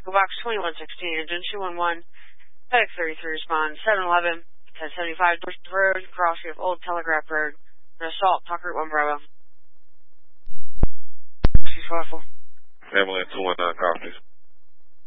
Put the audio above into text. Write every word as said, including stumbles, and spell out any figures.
Echo Box twenty-one sixteen, engine two one one, FedEx thirty-three, respond seven eleven, ten seventy-five, Dorset Road, crossing of Old Telegraph Road, an assault, talk route one Bravo. She's powerful. Family two one nine, copies.